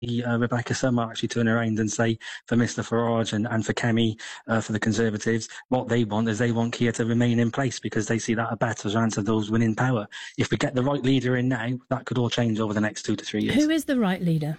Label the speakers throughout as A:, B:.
A: Rebecca Summer actually turn around and say for Mr Farage and for Kemi, for the Conservatives, what they want is they want Keir to remain in place because they see that a better chance of those winning power. If we get the right leader in now, that could all change over the next 2 to 3 years.
B: Who is the right leader?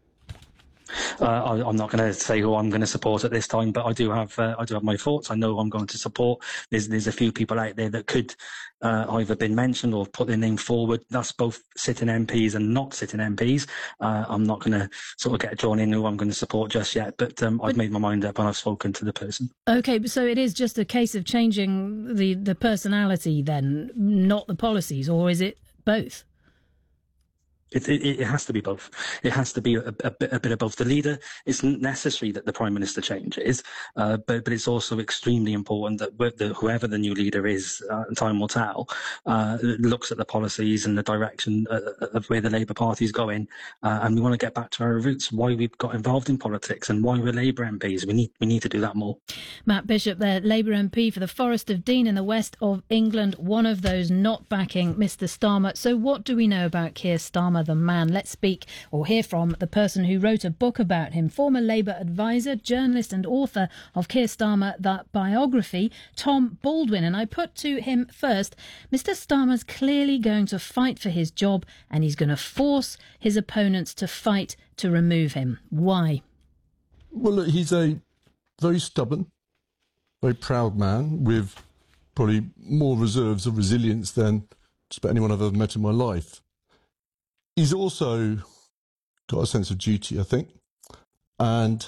A: I'm not going to say who I'm going to support at this time, but I do have my thoughts. I know who I'm going to support. There's a few people out there that could either been mentioned or put their name forward. That's both sitting MPs and not sitting MPs. I'm not going to sort of get drawn in who I'm going to support just yet, but I've made my mind up and I've spoken to the person.
B: Okay, so it is just a case of changing the personality then, not the policies, or is it both?
A: It has to be both. It has to be a bit of both. The leader, it's necessary that the Prime Minister changes, but it's also extremely important that whoever the new leader is, time will tell, looks at the policies and the direction of where the Labour Party is going, and we want to get back to our roots, why we've got involved in politics and why we're Labour MPs. We need to do that more.
B: Matt Bishop there, Labour MP for the Forest of Dean in the west of England, one of those not backing Mr Starmer. So what do we know about Keir Starmer, the man? Let's speak or hear from the person who wrote a book about him, former Labour advisor, journalist and author of Keir Starmer, the biography, Tom Baldwin. And I put to him first, Mr Starmer's clearly going to fight for his job and he's going to force his opponents to fight to remove him. Why?
C: Well, look, he's a very stubborn, very proud man with probably more reserves of resilience than just about anyone I've ever met in my life. He's also got a sense of duty, I think, and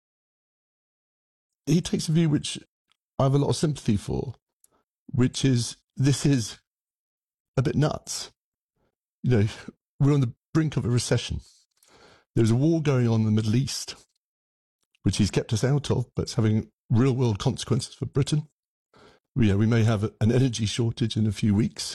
C: he takes a view which I have a lot of sympathy for, which is this is a bit nuts. You know, we're on the brink of a recession. There's a war going on in the Middle East, which he's kept us out of, but it's having real-world consequences for Britain. We may have an energy shortage in a few weeks.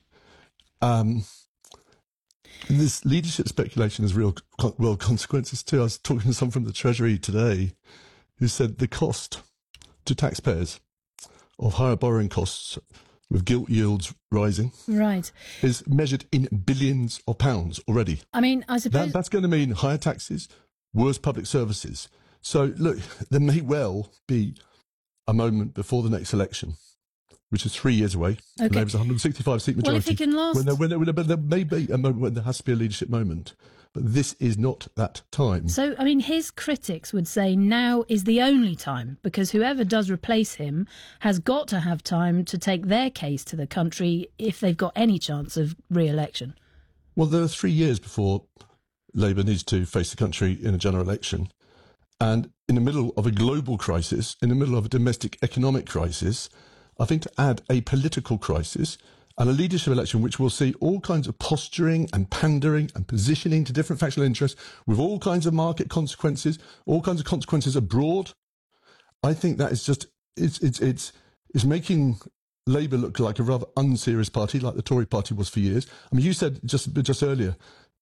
C: This leadership speculation has real world consequences too. I was talking to someone from the Treasury today who said the cost to taxpayers of higher borrowing costs with gilt yields rising is measured in billions of pounds already.
B: I mean, I suppose
C: that's going to mean higher taxes, worse public services. So, look, there may well be a moment before the next election, which is 3 years away.
B: Okay.
C: Labour's 165-seat majority.
B: Well, if he can last...
C: But there may be a moment when there has to be a leadership moment. But this is not that time.
B: So, I mean, his critics would say now is the only time, because whoever does replace him has got to have time to take their case to the country if they've got any chance of re-election.
C: Well, there are 3 years before Labour needs to face the country in a general election. And in the middle of a global crisis, in the middle of a domestic economic crisis, I think to add a political crisis and a leadership election which will see all kinds of posturing and pandering and positioning to different factional interests with all kinds of market consequences, all kinds of consequences abroad, I think that is just, it's making Labour look like a rather unserious party, like the Tory party was for years. I mean, you said just earlier,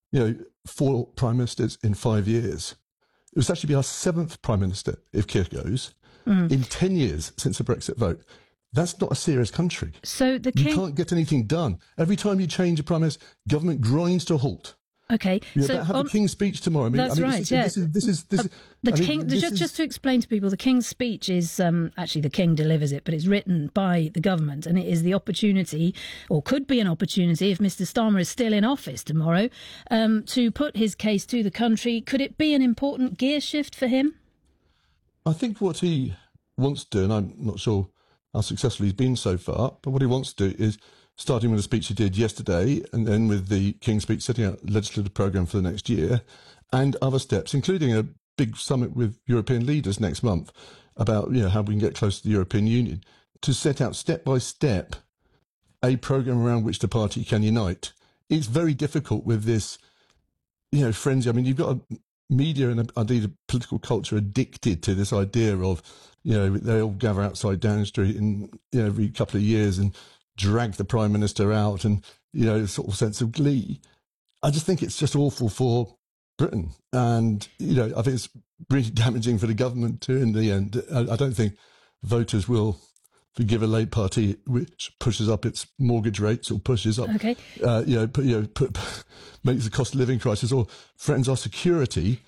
C: 4 prime ministers in 5 years. It was actually be our 7th prime minister if Keir goes in 10 years since the Brexit vote. That's not a serious country.
B: So
C: you can't get anything done. Every time you change a prime minister, government grinds to a halt.
B: Okay,
C: so have the King's speech tomorrow.
B: That's right.
C: This is
B: just to explain to people, the King's speech is actually the King delivers it, but it's written by the government, and it is the opportunity, or could be an opportunity, if Mr Starmer is still in office tomorrow, to put his case to the country. Could it be an important gear shift for him?
C: I think what he wants to do, and I'm not sure how successful he's been so far, but what he wants to do is, starting with the speech he did yesterday, and then with the King's speech, setting out a legislative programme for the next year, and other steps, including a big summit with European leaders next month about how we can get close to the European Union, to set out step by step a programme around which the party can unite. It's very difficult with this, frenzy. I mean, you've got a media and indeed a political culture addicted to this idea of, they all gather outside Downing Street every couple of years and drag the Prime Minister out and, sort of sense of glee. I just think it's just awful for Britain. And, I think it's really damaging for the government too in the end. I don't think voters will forgive a Labour Party which pushes up its mortgage rates or pushes up, makes the cost of living crisis or threatens our security